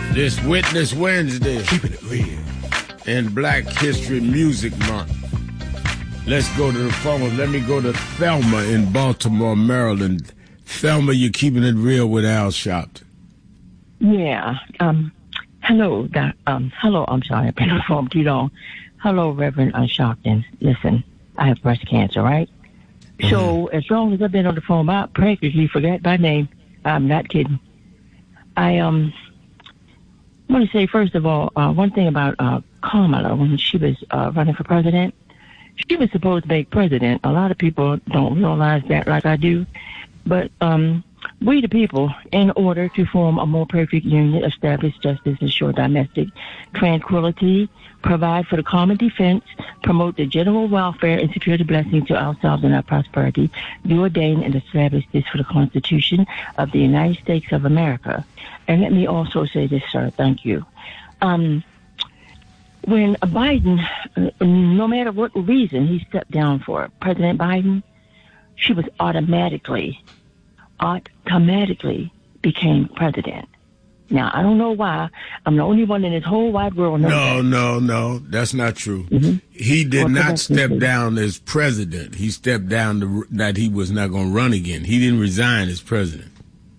This Witness Wednesday. Keeping it real. In Black History Music Month. Let's go to the phone. Let me go to Thelma in Baltimore, Maryland. Thelma, you're keeping it real with Al Sharpton. Yeah. Hello. Hello. I'm sorry. I've been on the phone too long. Hello, Reverend Sharpton. Listen, I have breast cancer, right? Mm-hmm. So as long as I've been on the phone, I practically forgot my name. I'm not kidding. I want to say, first of all, one thing about Kamala, when she was running for president, she was supposed to make president. A lot of people don't realize that like I do. But we, the people, in order to form a more perfect union, establish justice, ensure domestic tranquility, provide for the common defense, promote the general welfare, and secure the blessing to ourselves and our prosperity, do ordain and establish this for the Constitution of the United States of America. And let me also say this, sir, thank you. When Biden, no matter what reason he stepped down for, President Biden, she was automatically became president. Now, I don't know why. I'm the only one in this whole wide world. No, that's not true. Mm-hmm. He did not step down as president. He stepped down that he was not going to run again. He didn't resign as president.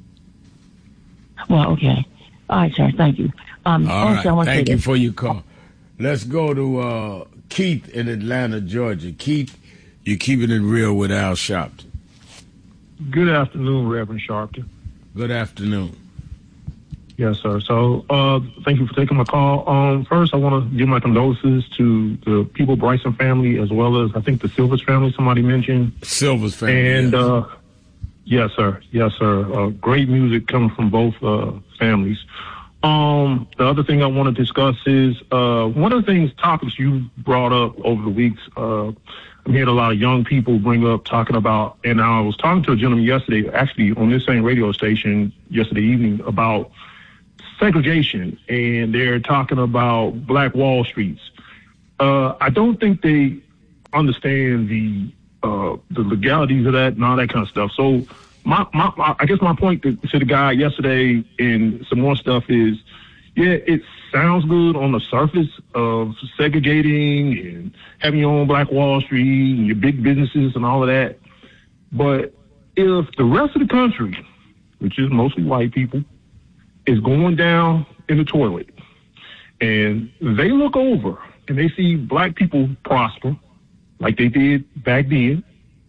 Well, okay. All right, sir. Thank you. All right. Thank you for your call. Let's go to Keith in Atlanta, Georgia. Keith, you're keeping it real with Al Sharpton. Good afternoon, Reverend Sharpton. Good afternoon. Yes, sir. So, thank you for taking my call. First, I want to give my condolences to the People Bryson family, as well as, I think, the Silvers family somebody mentioned. Silvers family. And, yes, sir. Yes, sir. Great music coming from both families. The other thing I want to discuss is one of the topics you brought up over the weeks. I'm hearing a lot of young people bring up talking about, and I was talking to a gentleman yesterday, actually on this same radio station yesterday evening, about segregation, and they're talking about Black Wall Streets. I don't think they understand the legalities of that and all that kind of stuff. So I guess my point to the guy yesterday and some more stuff is, yeah, it sounds good on the surface of segregating and having your own Black Wall Street and your big businesses and all of that. But if the rest of the country, which is mostly white people, is going down in the toilet and they look over and they see Black people prosper like they did back then,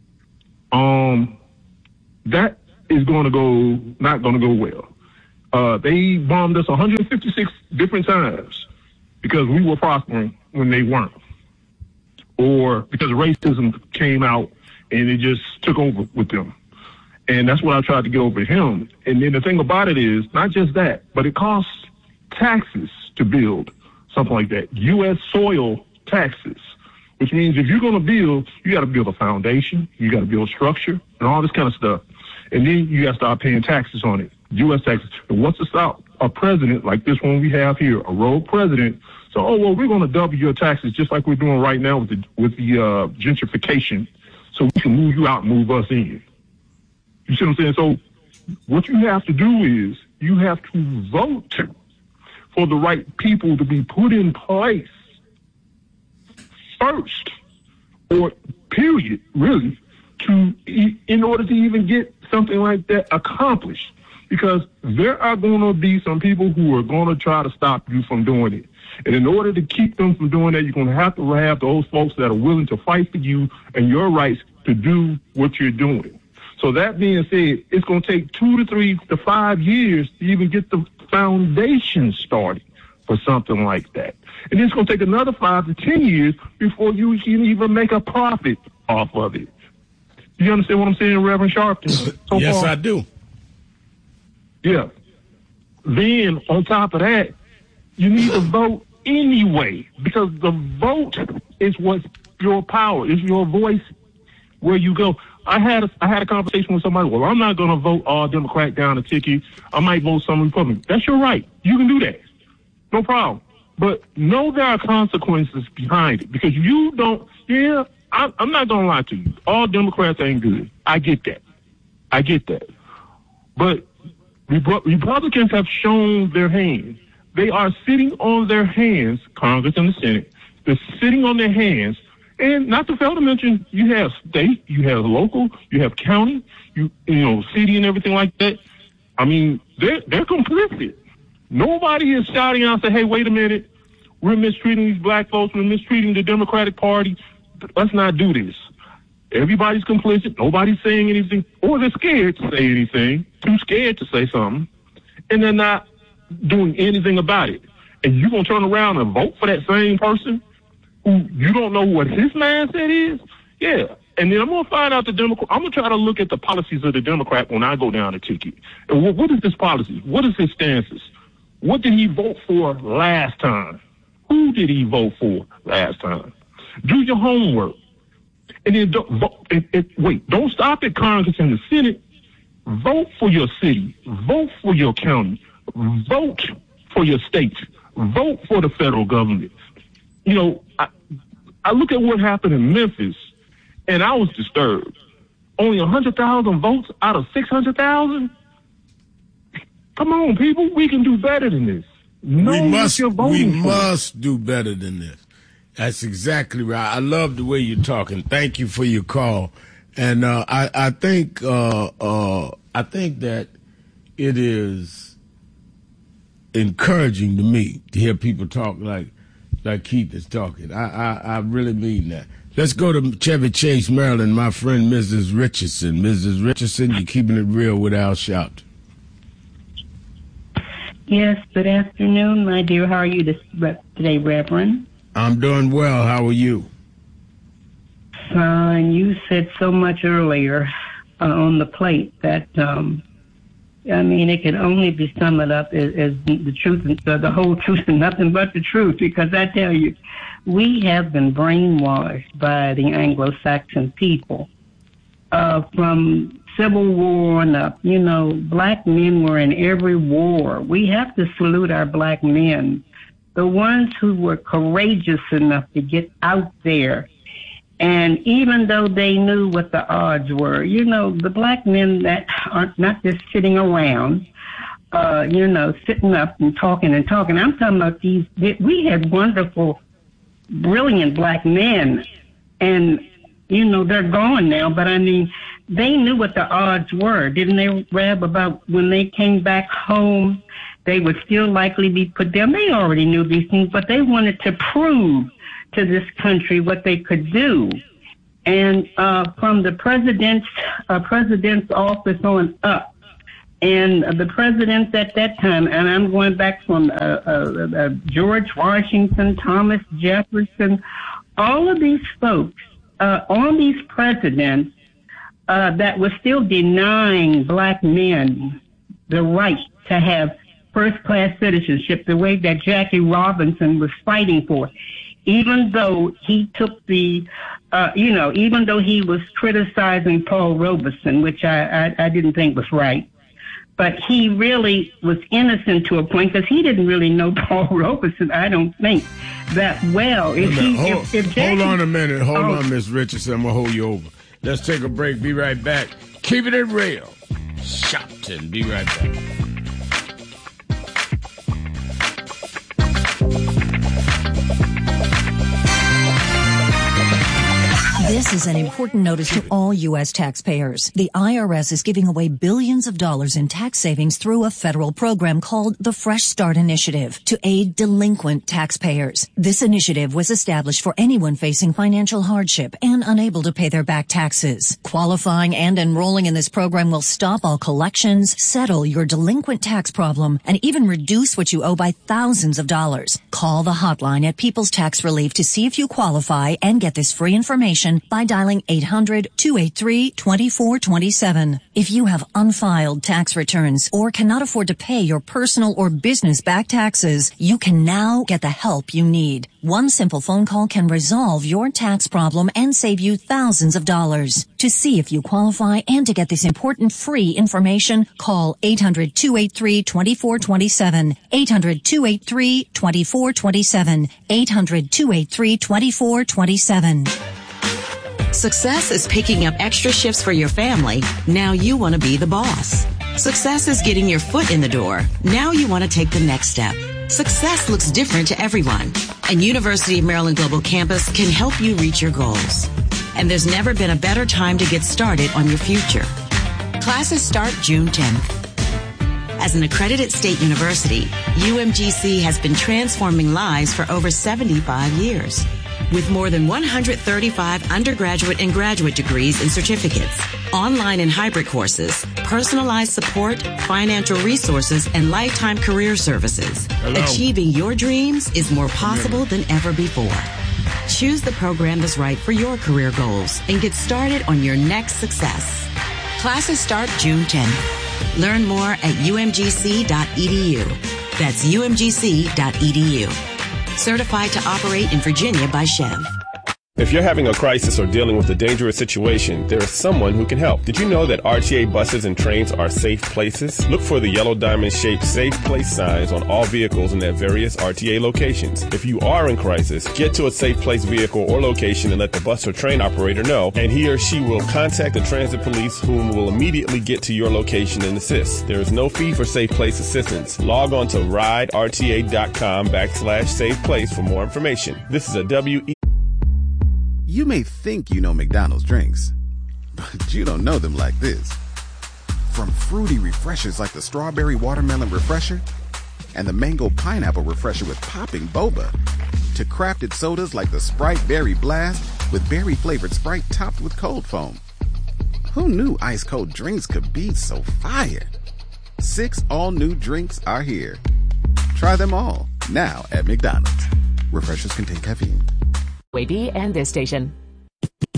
that is not going to go well. They bombed us 156 different times because we were prospering when they weren't, or because racism came out and it just took over with them. And that's what I tried to get over him. And then the thing about it is not just that, but it costs taxes to build something like that. U.S. soil taxes, which means if you're going to build, you got to build a foundation, you got to build structure and all this kind of stuff. And then you got to start paying taxes on it, U.S. taxes. And once it's out, a president like this one we have here, a rogue president, so, we're going to double your taxes just like we're doing right now with the gentrification, so we can move you out and move us in. You see what I'm saying? So what you have to do is you have to vote for the right people to be put in place first, or period, really, in order to even get something like that accomplished. Because there are going to be some people who are going to try to stop you from doing it. And in order to keep them from doing that, you're going to have those folks that are willing to fight for you and your rights to do what you're doing. So that being said, it's going to take 2 to 3 to 5 years to even get the foundation started for something like that. And it's going to take another 5 to 10 years before you can even make a profit off of it. You understand what I'm saying, Reverend Sharpton? Yes, I do. Yeah. Then, on top of that, you need to vote anyway, because the vote is what's your power, is your voice where you go. I had a conversation with somebody. Well, I'm not going to vote all Democrat down the ticket. I might vote some Republican. That's your right. You can do that. No problem. But know there are consequences behind it, because you don't. Yeah, I'm not going to lie to you. All Democrats ain't good. I get that. But Republicans have shown their hand. They are sitting on their hands, Congress and the Senate. They're sitting on their hands. And not to fail to mention, you have state, you have local, you have county, you know, city and everything like that. I mean, they're complicit. Nobody is shouting out, say, hey, wait a minute. We're mistreating these black folks. We're mistreating the Democratic Party. Let's not do this. Everybody's complicit. Nobody's saying anything, or they're scared to say anything, too scared to say something, and they're not doing anything about it. And you're going to turn around and vote for that same person who you don't know what his mindset is? Yeah. And then I'm going to find out I'm going to try to look at the policies of the Democrat when I go down the ticket. And what is this policy? What is his stances? What did he vote for last time? Who did he vote for last time? Do your homework. And then don't stop at Congress and the Senate. Vote for your city. Vote for your county. Vote for your state. Vote for the federal government. You know, I look at what happened in Memphis, and I was disturbed. Only 100,000 votes out of 600,000? Come on, people. We can do better than this. We must do better than this. That's exactly right. I love the way you're talking. Thank you for your call. And I think that it is encouraging to me to hear people talk like Keith is talking. I really mean that. Let's go to Chevy Chase, Maryland. My friend, Mrs. Richardson. Mrs. Richardson, you're keeping it real with Al Sharpton. Yes, good afternoon, my dear. How are you today, Reverend? I'm doing well. How are you? Fine. You said so much earlier on the plate that, it can only be summed up as the truth, the whole truth and nothing but the truth, because I tell you, we have been brainwashed by the Anglo-Saxon people from Civil War on up. You know, black men were in every war. We have to salute our black men, the ones who were courageous enough to get out there. And even though they knew what the odds were, you know, the black men that are not just sitting around, sitting up and talking. I'm talking about we had wonderful, brilliant black men. And, you know, they're gone now, but I mean, they knew what the odds were. Didn't they, Reb, about when they came back home, they would still likely be put down? They already knew these things, but they wanted to prove to this country what they could do. And from the president's office on up, and the presidents at that time, and I'm going back from George Washington, Thomas Jefferson, all of these folks, all these presidents that were still denying black men the right to have first-class citizenship, the way that Jackie Robinson was fighting for. Even though he took even though he was criticizing Paul Robeson, which I didn't think was right, but he really was innocent to a point because he didn't really know Paul Robeson, I don't think, that well. Hold on a minute. Hold on, Miss Richardson. I'm going to hold you over. Let's take a break. Be right back. Keeping it real. Sharpton. Be right back. This is an important notice to all U.S. taxpayers. The IRS is giving away billions of dollars in tax savings through a federal program called the Fresh Start Initiative to aid delinquent taxpayers. This initiative was established for anyone facing financial hardship and unable to pay their back taxes. Qualifying and enrolling in this program will stop all collections, settle your delinquent tax problem, and even reduce what you owe by thousands of dollars. Call the hotline at People's Tax Relief to see if you qualify and get this free information by dialing 800-283-2427. If you have unfiled tax returns or cannot afford to pay your personal or business back taxes, you can now get the help you need. One simple phone call can resolve your tax problem and save you thousands of dollars. To see if you qualify and to get this important free information, call 800-283-2427. 800-283-2427. 800-283-2427. Success is picking up extra shifts for your family. Now you want to be the boss. Success is getting your foot in the door. Now you want to take the next step. Success looks different to everyone, and University of Maryland Global Campus can help you reach your goals. And there's never been a better time to get started on your future. Classes start June 10th. As an accredited state university, UMGC has been transforming lives for over 75 years. With more than 135 undergraduate and graduate degrees and certificates, online and hybrid courses, personalized support, financial resources, and lifetime career services. Hello. Achieving your dreams is more possible than ever before. Choose the program that's right for your career goals and get started on your next success. Classes start June 10th. Learn more at umgc.edu. That's umgc.edu. Certified to operate in Virginia by Chev. If you're having a crisis or dealing with a dangerous situation, there is someone who can help. Did you know that RTA buses and trains are safe places? Look for the yellow diamond-shaped Safe Place signs on all vehicles in their various RTA locations. If you are in crisis, get to a Safe Place vehicle or location and let the bus or train operator know, and he or she will contact the transit police, whom will immediately get to your location and assist. There is no fee for Safe Place assistance. Log on to riderta.com/Safe Place for more information. This is a WE. You may think you know McDonald's drinks, but you don't know them like this. From fruity refreshers like the Strawberry Watermelon Refresher and the Mango Pineapple Refresher with popping boba, to crafted sodas like the Sprite Berry Blast with berry-flavored Sprite topped with cold foam. Who knew ice-cold drinks could be so fire? 6 all-new drinks are here. Try them all, now at McDonald's. Refreshers contain caffeine. WAB and this station.